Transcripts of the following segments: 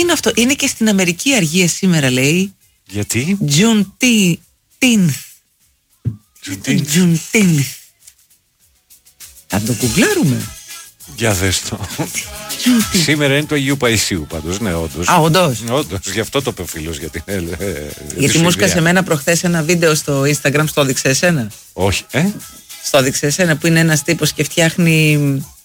είναι αυτό? Είναι και στην Αμερική αργία σήμερα, λέει. Γιατί? Juneteenth. Θα το κουγκλάρουμε. Για δες το. Σήμερα είναι του Αγίου Παϊσίου πάντως, ναι, όντως. Α, όντως. Όντως, γι' αυτό το είπε ο φίλος. Γιατί μου έσκασε εμένα προχθές ένα βίντεο στο Instagram, στο έδειξε εσένα. Όχι, Στο έδειξε εσένα, που είναι ένας τύπος και φτιάχνει.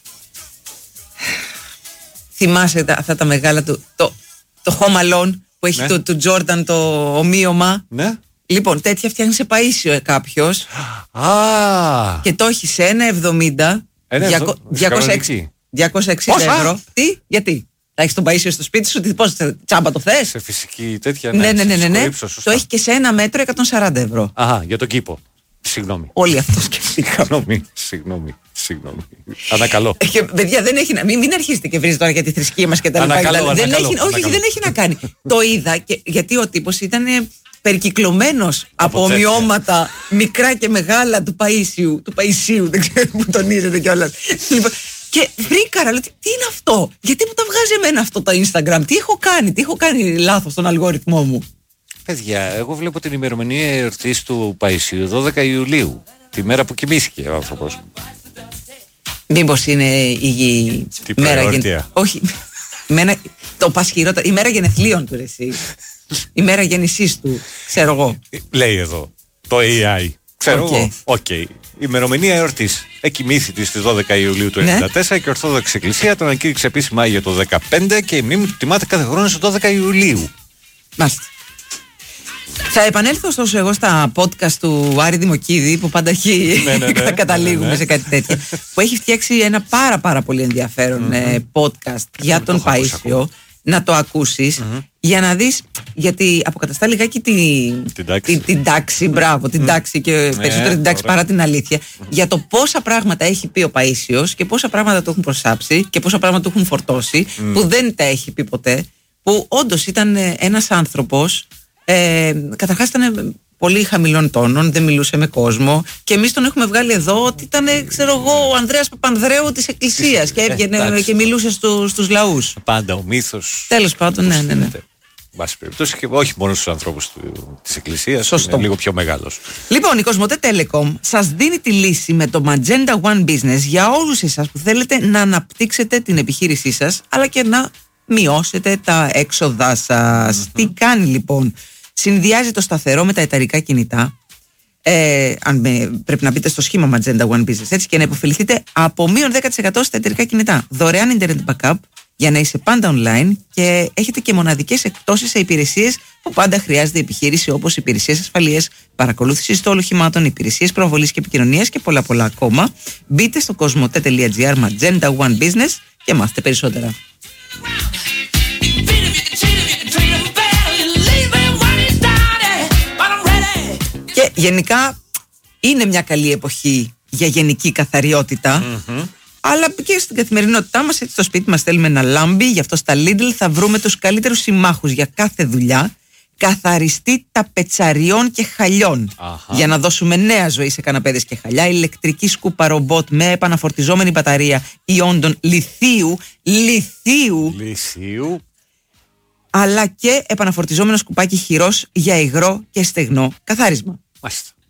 Θυμάσαι αυτά τα μεγάλα του. Το Home Alone που έχει του Jordan το ομοίωμα. Ναι. Λοιπόν, τέτοια φτιάχνει σε Παΐσιο κάποιος. Και το έχει σε 1,70. 260 ευρώ. Τι, γιατί? Θα έχεις τον Παΐσιο στο σπίτι σου, πώς τσάμπα το θες? Σε φυσική τέτοια, ναι. Το έχει και σε 1 μέτρο 140 ευρώ. Αχα, για τον κήπο. Συγγνώμη. Όλοι αυτό σκεφτήκα. Συγγνώμη. Ανακαλώ. Παιδιά, δεν έχει να. Μην αρχίσετε και βρίζετε τώρα για τη θρησκεία μας και τα λοιπά. Όχι, δεν έχει να κάνει. Το είδα γιατί ο τύπος ήταν περικυκλωμένος από ομοιώματα μικρά και μεγάλα του Παΐσιου, δεν ξέρω που τονίζεται κιόλας. Και βρήκα, λέω, τι είναι αυτό? Γιατί μου τα βγάζει εμένα αυτό το Instagram? Τι έχω κάνει λάθος στον αλγόριθμό μου? Παιδιά, εγώ βλέπω την ημερομηνία εορτής του Παΐσιου 12 Ιουλίου, τη μέρα που κοιμήθηκε ο άνθρωπος. Μήπως είναι η μέρα όχι, το πασχυρότερο, η μέρα γενεθλίων του, εσύ. Η μέρα γεννησής του, ξέρω εγώ. Λέει εδώ το AI. Ξέρω εγώ. Οκ. Η ημερομηνία εορτής. Εκοιμήθη στις 12 Ιουλίου του 1994 και η Ορθόδοξη Εκκλησία τον ανακήρυξε επίσημα για το 2015 και η μνήμη του τιμάται κάθε χρόνο στις 12 Ιουλίου. Μάλιστα. Θα επανέλθω ωστόσο εγώ στα podcast του Άρη Δημοκίδη, που πάντα καταλήγουμε σε κάτι τέτοιο, που έχει φτιάξει ένα πάρα πολύ ενδιαφέρον podcast για τον Παΐσιο. Να το ακούσεις για να δεις, γιατί αποκαταστά λιγάκι την τάξη, μπράβο, την τάξη και περισσότερο την τάξη παρά την αλήθεια, για το πόσα πράγματα έχει πει ο Παΐσιος και πόσα πράγματα του έχουν προσάψει και πόσα πράγματα του έχουν φορτώσει που δεν τα έχει πει ποτέ, που όντως ήταν ένας άνθρωπος, καταρχάς ήταν πολύ χαμηλών τόνων, δεν μιλούσε με κόσμο και εμείς τον έχουμε βγάλει εδώ ότι ήταν, ξέρω εγώ, ο Ανδρέας Παπανδρέου της Εκκλησίας και έβγαινε και μιλούσε στους λαούς. Πάντα ο μύθος. Τέλος πάντων, ναι. Βάση περιπτώσει και όχι μόνο στους ανθρώπους της Εκκλησίας, σωστό. Είναι λίγο πιο μεγάλος. Λοιπόν, η Κοσμοτέ Telecom σας δίνει τη λύση με το Magenta One Business για όλους εσάς που θέλετε να αναπτύξετε την επιχείρησή σας, αλλά και να μειώσετε τα έξοδά σας. Τι κάνει λοιπόν? Συνδυάζει το σταθερό με τα εταιρικά κινητά. Πρέπει να μπείτε στο σχήμα Magenta One Business, έτσι, και να υποφεληθείτε από μείον 10% στα εταιρικά κινητά. Δωρεάν internet backup για να είσαι πάντα online και έχετε και μοναδικές εκπτώσεις σε υπηρεσίες που πάντα χρειάζεται η επιχείρηση, όπως υπηρεσίες ασφαλείας, παρακολούθηση των οχημάτων, υπηρεσίες προβολής και επικοινωνίας και πολλά ακόμα. Μπείτε στο cosmote.gr Magenta One Business και μάθετε περισσότερα. Και γενικά είναι μια καλή εποχή για γενική καθαριότητα, αλλά και στην καθημερινότητά μας, έτσι στο σπίτι μας θέλουμε να λάμπει. Γι' αυτό στα Lidl θα βρούμε τους καλύτερους συμμάχους για κάθε δουλειά. Καθαριστή ταπετσαριών και χαλιών. Για να δώσουμε νέα ζωή σε καναπέδες και χαλιά. Ηλεκτρική σκούπα ρομπότ με επαναφορτιζόμενη μπαταρία ιόντων λιθίου, αλλά και επαναφορτιζόμενο σκουπάκι χειρός για υγρό και στεγνό καθάρισμα. Μάλιστα.